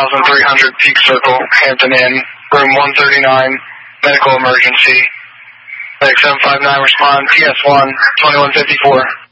1300 Peak Circle, Hampton Inn, room 139, medical emergency. Medic 759, respond, TS1, 2154.